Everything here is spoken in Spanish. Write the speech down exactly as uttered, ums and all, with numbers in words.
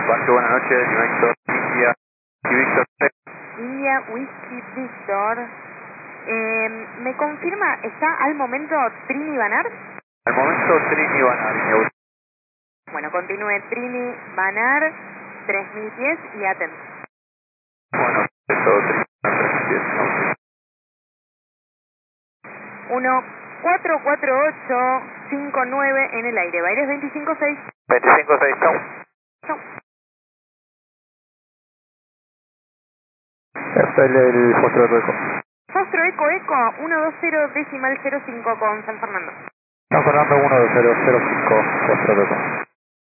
Bajo, buenas noches, Lima Víctor, India y Víctor. India, Whisky, Víctor. Eh, ¿Me confirma, está al momento Trini Banar? Al momento Trini Banar, línea uno. Bueno, continúe Trini Banar, tres mil pies y atento. Bueno, eso, Trini Banar, tres mil pies. uno cuatro cuatro ocho cinco nueve en el aire, Baires veinticinco seis. veinticinco seis, chau. Chau. Este es el Fostro de Eco. Fostro Eco Eco, uno dos cero decimal cero cinco con San Fernando. San Fernando uno dos cero cero cinco, Fostro de Eco.